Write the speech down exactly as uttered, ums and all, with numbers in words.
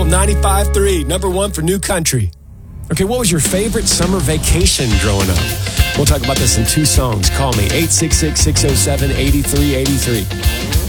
ninety-five point three, number one for new country. Okay, what was your favorite summer vacation growing up? We'll talk about this in two songs. Call me, eight six six, six oh seven, eight three eight three.